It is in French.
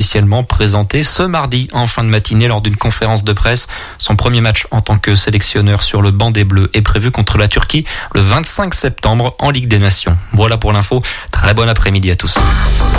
officiellement présenté ce mardi en fin de matinée lors d'une conférence de presse. Son premier match en tant que sélectionneur sur le banc des Bleus est prévu contre la Turquie le 25 septembre en Ligue des Nations. Voilà pour l'info. Très bon après-midi à tous.